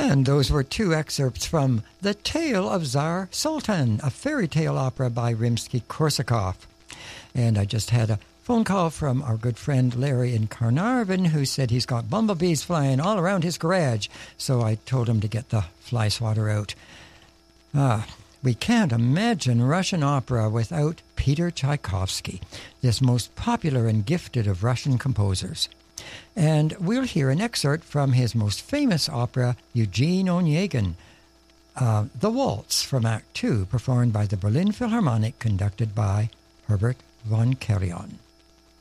And those were two excerpts from The Tale of Tsar Sultan, a fairy tale opera by Rimsky-Korsakov. And I just had a phone call from our good friend Larry in Carnarvon, who said he's got bumblebees flying all around his garage. So I told him to get the fly swatter out. We can't imagine Russian opera without Peter Tchaikovsky, this most popular and gifted of Russian composers. And we'll hear an excerpt from his most famous opera, Eugene Onegin, The Waltz from Act 2, performed by the Berlin Philharmonic, conducted by Herbert von Karajan.